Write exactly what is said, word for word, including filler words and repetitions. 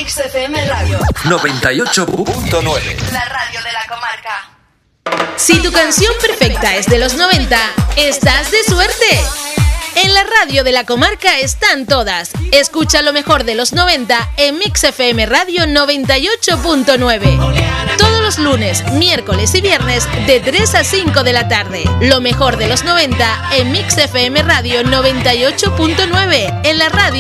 Mix F M Radio noventa y ocho punto nueve. La radio de la comarca. Si tu canción perfecta es de los noventa, estás de suerte. En la radio de la comarca están todas. Escucha lo mejor de los noventa en Mix F M Radio noventa y ocho punto nueve. Todos los lunes, miércoles y viernes de tres a cinco de la tarde. Lo mejor de los noventa en Mix F M Radio noventa y ocho punto nueve. En la radio